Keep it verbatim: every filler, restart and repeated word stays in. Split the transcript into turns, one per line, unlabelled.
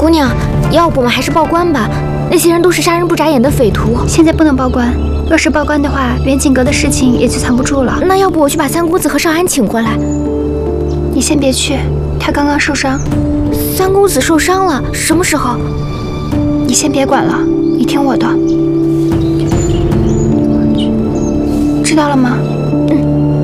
姑娘，要不我们还是报官吧？那些人都是杀人不眨眼的匪徒。
现在不能报官，若是报官的话，远景阁的事情也就藏不住了。
那要不我去把三公子和少安请回来？
你先别去，他刚刚受伤。
三公子受伤了？什么时候？
你先别管了，你听我的。知道了吗？